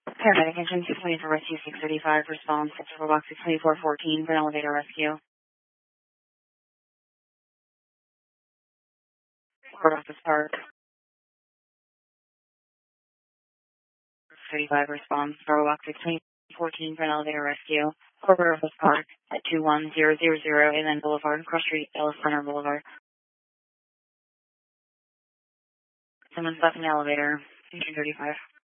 Paramedic engine 620 for rescue 635, response for box 62414 for an elevator rescue. Court Office Park. 35 response for box 62014 for an elevator rescue. Corporate Office Park at 21000 Inland Boulevard, Cross Street, Ellis Center Boulevard. Someone's left in the elevator. Engine 35.